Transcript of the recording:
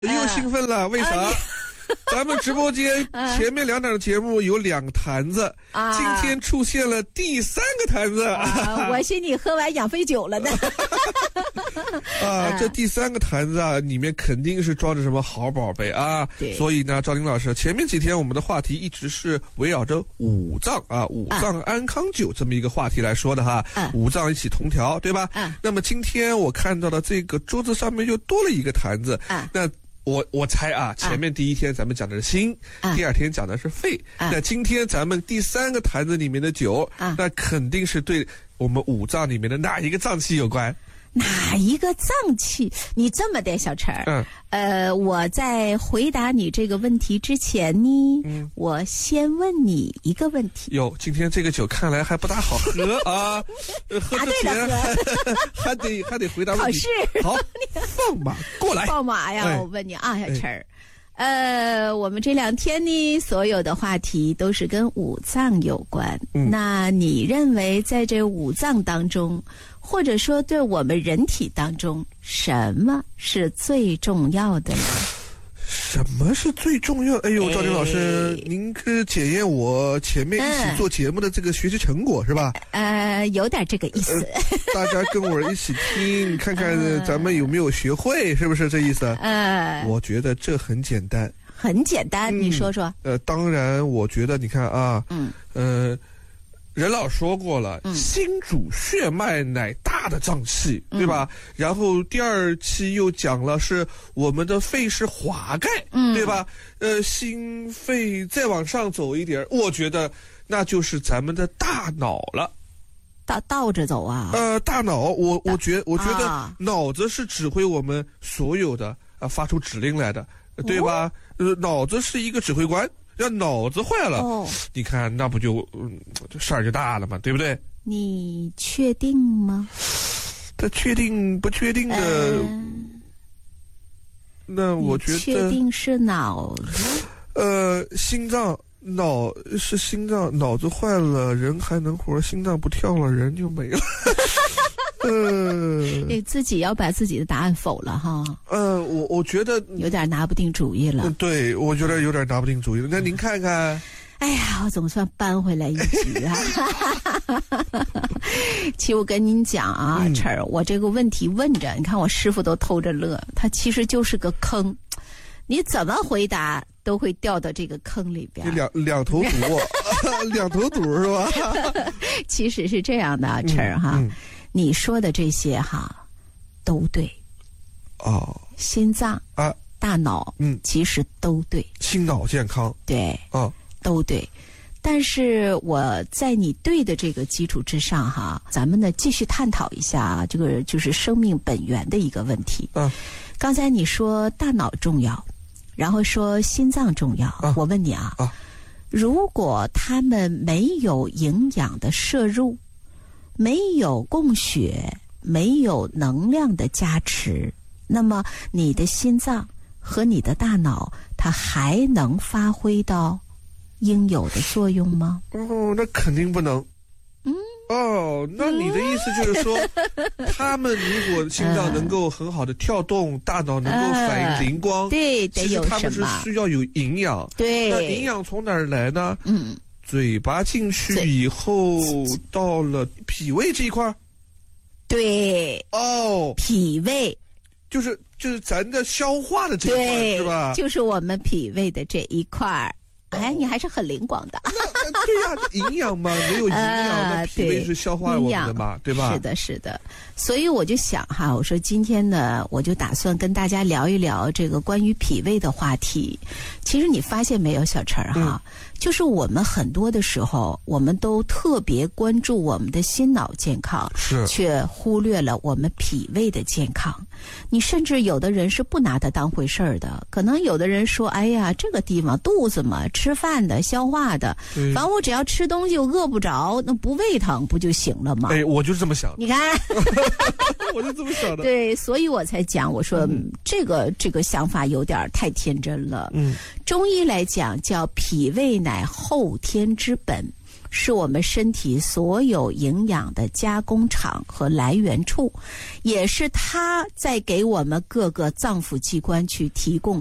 又兴奋了，为啥？咱们直播间前面2档节目有2坛子，今天出现了第3个坛子。 我寻你喝完养肺酒了呢。 这第3个坛子啊，里面肯定是装着什么好宝贝啊。 对。 所以呢，赵林老师，前面几天我们的话题一直是围绕着五脏啊，五脏安康酒这么一个话题来说的哈。五脏一起同调，对吧？那么今天我看到的这个桌子上面又多了一个坛子。那我猜啊，前面第1天咱们讲的是心，第2天讲的是肺，那今天咱们第3个坛子里面的酒，那肯定是对我们五脏里面的哪一个脏器有关？ 哪一个脏器？你这么的，小陈儿，我在回答你这个问题之前呢，我先问你一个问题。 哟，今天这个酒看来还不大好喝啊，喝之前还得回答问题。好，放马过来。 放马呀！我问你啊，小陈儿，我们这2天呢，所有的话题都是跟五脏有关。那你认为在这五脏当中，或者说对我们人体当中，什么是最重要的呢？ 什么是最重要的？哎呦，赵林老师，您是检验我前面一起做节目的这个学习成果是吧？ 有点这个意思。 大家跟我一起听，看看咱们有没有学会，是不是这意思？我觉得这很简单。 很简单，你说说。 当然，我觉得你看啊，任老说过了，心主血脉乃大的脏器，对吧？然后第2期又讲了是我们的肺是华盖，对吧？心肺再往上走一点，我觉得那就是咱们的大脑了。 倒着走啊？ 大脑，我觉得脑子是指挥我们所有的发出指令来的，对吧？脑子是一个指挥官。要脑子坏了，你看那不就事儿就大了嘛，对不对？ 你确定吗？ 他确定不确定的？那我觉得确定是脑子。 心脏脑是心脏，脑子坏了人还能活，心脏不跳了人就没了。 你自己要把自己的答案否了哈。 我觉得有点拿不定主意了。 对，我觉得有点拿不定主意了。那您看看。 哎呀，我总算扳回来一局啊！其实我跟您讲啊，陈儿，我这个问题问着，你看我师傅都偷着乐，他其实就是个坑，你怎么回答都会掉到这个坑里边。 两头堵，两头堵是吧？ 其实是这样的，陈儿哈。你说的这些哈，都对。心脏大脑，其实都对。 心脑健康， 对，都对。但是我在你对的这个基础之上哈，咱们呢继续探讨一下这个就是生命本源的一个问题。刚才你说大脑重要，然后说心脏重要，我问你如果他们没有营养的摄入，没有供血，没有能量的加持，那么你的心脏和你的大脑，它还能发挥到应有的作用吗？ 那肯定不能。那你的意思就是说，他们如果心脏能够很好的跳动，大脑能够反应灵光， 对， 其实他们是需要有营养。 对， 那营养从哪儿来呢？嘴巴进去以后，到了脾胃这一块。 对，脾胃就是咱的消化的这一块，是吧？ 就是我们脾胃的这一块。哎，你还是很灵光的。 对呀，营养嘛，没有营养，那脾胃是消化我们的嘛，对吧？ 是的，是的。所以我就想哈，我说今天呢，我就打算跟大家聊一聊这个关于脾胃的话题。其实你发现没有，小陈哈，就是我们很多的时候，我们都特别关注我们的心脑健康，却忽略了我们脾胃的健康。你甚至有的人是不拿它当回事儿的，可能有的人说，哎呀，这个地方肚子嘛，吃饭的、消化的，反正我只要吃东西，我饿不着，那不胃疼不就行了吗？ 我就是这么想。 你看， 我就这么想的。 对，所以我才讲，我说这个想法有点太天真了。中医来讲叫脾胃乃后天之本， 是我们身体所有营养的加工厂和来源处，也是它在给我们各个脏腑器官去提供